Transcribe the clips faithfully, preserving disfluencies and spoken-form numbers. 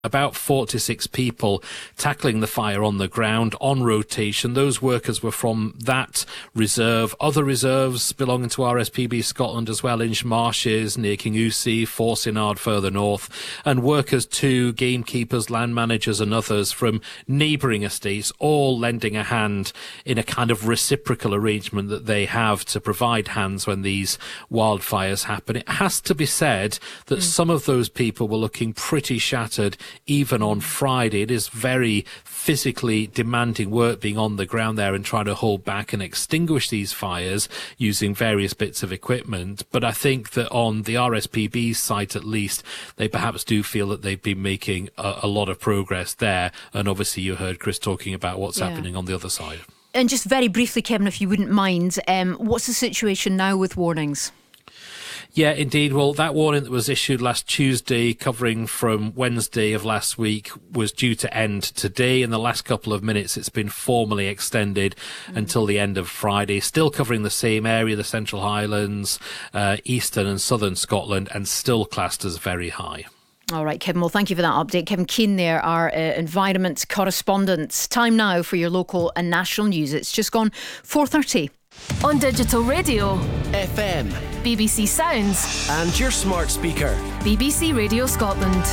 About forty-six people tackling the fire on the ground on rotation. Those workers were from that reserve, other reserves belonging to R S P B Scotland as well, Inchmarshes, near Kingussie, Forcinard further north, and workers too, gamekeepers, land managers and others from neighbouring estates, all lending a hand in a kind of reciprocal arrangement that they have to provide hands when these wildfires happen. It has to be said that mm. some of those people were looking pretty shattered even on Friday. It is very physically demanding work being on the ground there and trying to hold back and extinguish these fires using various bits of equipment. But I think that on the R S P B site at least, they perhaps do feel that they've been making a, a lot of progress there. And obviously you heard Chris talking about what's yeah. happening on the other side. And just very briefly, Kevin, if you wouldn't mind, um, what's the situation now with warnings? Yeah, indeed. Well, that warning that was issued last Tuesday, covering from Wednesday of last week, was due to end today. In the last couple of minutes, it's been formally extended mm. until the end of Friday, still covering the same area, the Central Highlands, uh, Eastern and Southern Scotland, and still classed as very high. All right, Kevin, well, thank you for that update. Kevin Keane there, our uh, environment correspondent. Time now for your local and national news. It's just gone four thirty. On digital radio, F M, B B C Sounds, and your smart speaker, B B C Radio Scotland.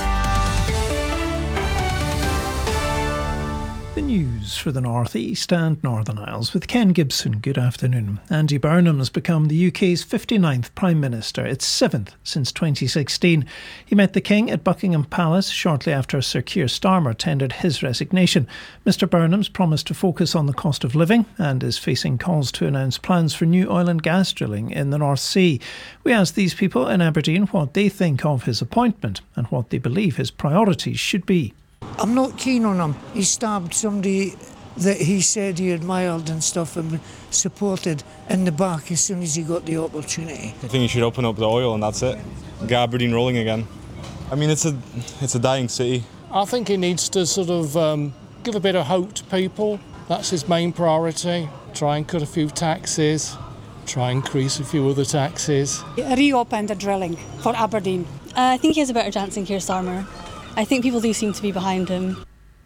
The news for the North East and Northern Isles with Ken Gibson. Good afternoon. Andy Burnham has become the U K's fifty-ninth Prime Minister, its seventh since twenty sixteen. He met the King at Buckingham Palace shortly after Sir Keir Starmer tendered his resignation. Mr Burnham's promised to focus on the cost of living and is facing calls to announce plans for new oil and gas drilling in the North Sea. We asked these people in Aberdeen what they think of his appointment and what they believe his priorities should be. I'm not keen on him. He stabbed somebody that he said he admired and stuff and supported in the back as soon as he got the opportunity. I think he should open up the oil and that's it. Get Aberdeen rolling again. I mean, it's a it's a dying city. I think he needs to sort of um, give a bit of hope to people. That's his main priority. Try and cut a few taxes. Try and increase a few other taxes. Reopen the drilling for Aberdeen. Uh, I think he has a better chance than Keir Starmer. I think people do seem to be behind him.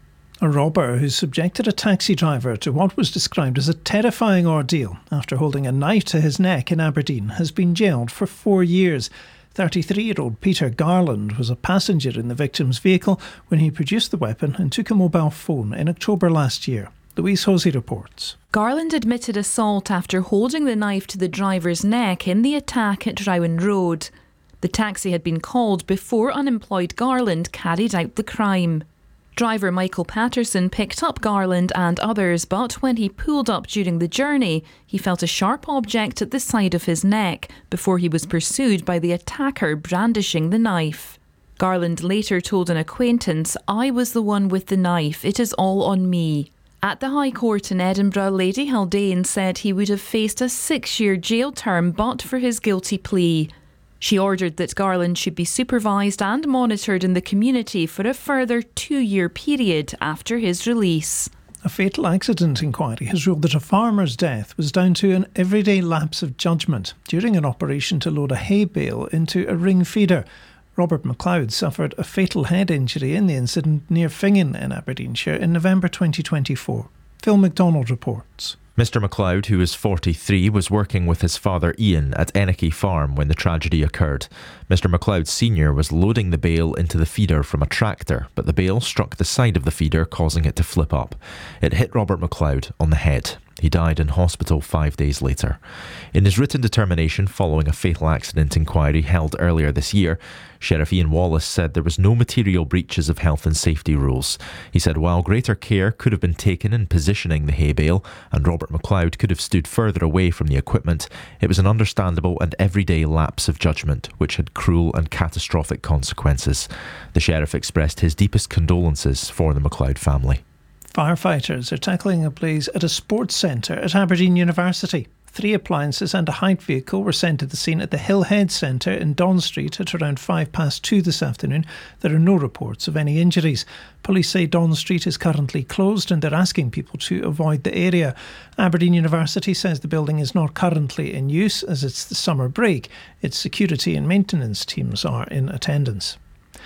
A robber who subjected a taxi driver to what was described as a terrifying ordeal after holding a knife to his neck in Aberdeen has been jailed for four years. thirty-three-year-old Peter Garland was a passenger in the victim's vehicle when he produced the weapon and took a mobile phone in October last year. Louise Hosey reports. Garland admitted assault after holding the knife to the driver's neck in the attack at Rowan Road. The taxi had been called before unemployed Garland carried out the crime. Driver Michael Patterson picked up Garland and others, but when he pulled up during the journey, he felt a sharp object at the side of his neck before he was pursued by the attacker brandishing the knife. Garland later told an acquaintance, "I was the one with the knife. It is all on me." At the High Court in Edinburgh, Lady Haldane said he would have faced a six-year jail term but for his guilty plea. She ordered that Garland should be supervised and monitored in the community for a further two-year period after his release. A fatal accident inquiry has ruled that a farmer's death was down to an everyday lapse of judgment during an operation to load a hay bale into a ring feeder. Robert McLeod suffered a fatal head injury in the incident near Fingin in Aberdeenshire in November twenty twenty-four. Phil MacDonald reports. Mister McLeod, who is forty-three, was working with his father Ian at Ennicky Farm when the tragedy occurred. Mister McLeod Senior was loading the bale into the feeder from a tractor, but the bale struck the side of the feeder, causing it to flip up. It hit Robert McLeod on the head. He died in hospital five days later. In his written determination following a fatal accident inquiry held earlier this year, Sheriff Ian Wallace said there was no material breaches of health and safety rules. He said while greater care could have been taken in positioning the hay bale and Robert McLeod could have stood further away from the equipment, it was an understandable and everyday lapse of judgment which had cruel and catastrophic consequences. The Sheriff expressed his deepest condolences for the McLeod family. Firefighters are tackling a blaze at a sports centre at Aberdeen University. Three appliances and a height vehicle were sent to the scene at the Hillhead Centre in Don Street at around five past two this afternoon. There are no reports of any injuries. Police say Don Street is currently closed and they're asking people to avoid the area. Aberdeen University says the building is not currently in use as it's the summer break. Its security and maintenance teams are in attendance.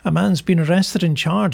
A man's been arrested and charged